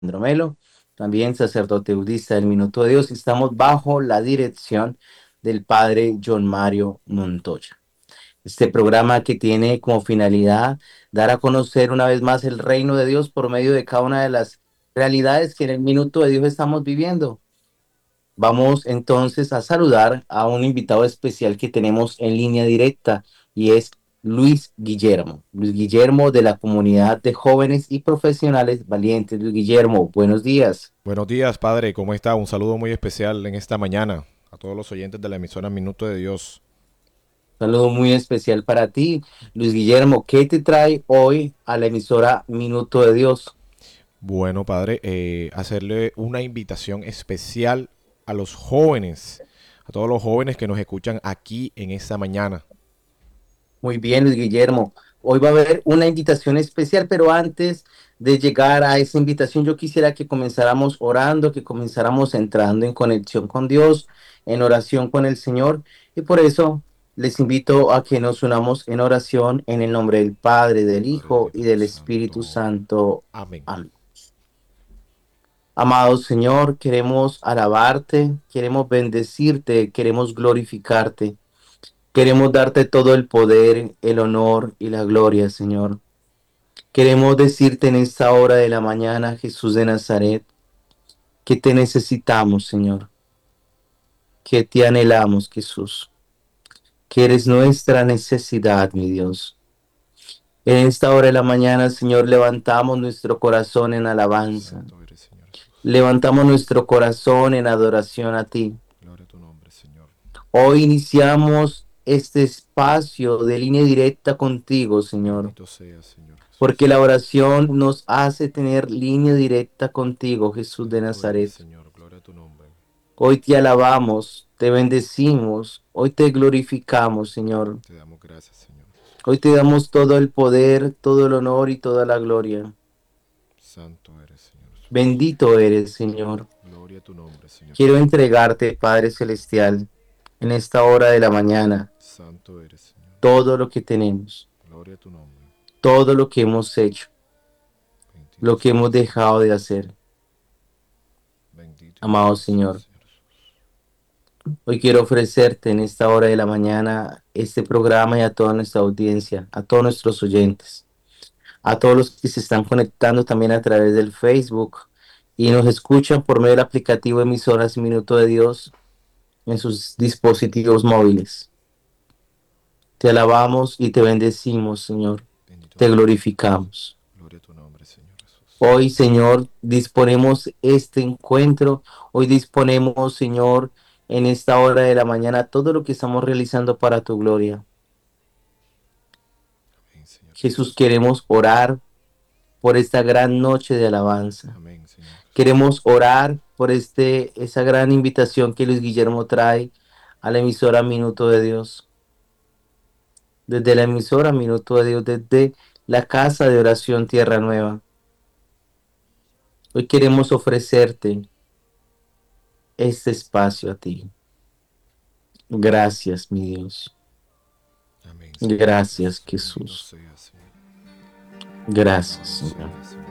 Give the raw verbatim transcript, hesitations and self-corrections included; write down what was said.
Melo, también sacerdote budista del Minuto de Dios. Estamos bajo la dirección del Padre John Mario Montoya. Este programa que tiene como finalidad dar a conocer una vez más el reino de Dios por medio de cada una de las realidades que en el Minuto de Dios estamos viviendo. Vamos entonces a saludar a un invitado especial que tenemos en línea directa y es Luis Guillermo. Luis Guillermo de la comunidad de jóvenes y profesionales valientes. Luis Guillermo, buenos días. Buenos días, padre. ¿Cómo está? Un saludo muy especial en esta mañana a todos los oyentes de la emisora Minuto de Dios. Saludo muy especial para ti, Luis Guillermo. ¿Qué te trae hoy a la emisora Minuto de Dios? Bueno, padre, eh, hacerle una invitación especial a los jóvenes, a todos los jóvenes que nos escuchan aquí en esta mañana. Muy bien, Luis Guillermo. Hoy va a haber una invitación especial, pero antes de llegar a esa invitación, yo quisiera que comenzáramos orando, que comenzáramos entrando en conexión con Dios, en oración con el Señor. Y por eso les invito a que nos unamos en oración en el nombre del Padre, del Padre, del Hijo y del Espíritu Espíritu Santo. Santo. Amén. Amén. Amado Señor, queremos alabarte, queremos bendecirte, queremos glorificarte. Queremos darte todo el poder, el honor y la gloria, Señor. Queremos decirte en esta hora de la mañana, Jesús de Nazaret, que te necesitamos, Señor, que te anhelamos, Jesús, que eres nuestra necesidad, mi Dios. En esta hora de la mañana, Señor, levantamos nuestro corazón en alabanza. Santo eres, Señor Jesús. Levantamos nuestro corazón en adoración a ti. Gloria a tu nombre, Señor. Hoy iniciamos este espacio de línea directa contigo, Señor, Bendito seas, Señor porque Jesús. la oración nos hace tener línea directa contigo, Jesús de Bendito eres, Nazaret. Señor. Gloria a tu nombre. Hoy te alabamos, te bendecimos, hoy te glorificamos, Señor. Te damos gracias, Señor Jesús. Hoy te damos todo el poder, todo el honor y toda la gloria. Santo eres, Señor Jesús. Bendito eres, Señor. Gloria a tu nombre, Señor Quiero Jesús. entregarte, Padre Celestial, en esta hora de la mañana, Santo eres, Señor. todo lo que tenemos, Gloria a tu nombre. todo lo que hemos hecho, Bendito lo que hemos seas. dejado de hacer. Bendito y Amado alabado seas, Señor, Señor Jesús. hoy quiero ofrecerte en esta hora de la mañana este programa y a toda nuestra audiencia, a todos nuestros oyentes, a todos los que se están conectando también a través del Facebook y nos escuchan por medio del aplicativo Emisoras Minuto de Dios en sus dispositivos móviles. Te alabamos y te bendecimos, Señor. Bendito Te seas, Señor Jesús. glorificamos. Gloria a tu nombre, Señor Jesús. Hoy, Señor, disponemos este encuentro. Hoy disponemos, Señor, en esta hora de la mañana todo lo que estamos realizando para tu gloria. Amén, Señor Jesús, Jesús. queremos orar por esta gran noche de alabanza. Amén, Señor Jesús. Queremos orar por este, esa gran invitación que Luis Guillermo trae a la emisora Minuto de Dios. Desde la emisora Minuto de Dios, desde la casa de oración Tierra Nueva. Hoy queremos ofrecerte este espacio a ti. Gracias, mi Dios. Amén, Señor Gracias, Jesús. Bendito Jesús. sea, Señor. Gracias, Alabado Señor. sea, Señor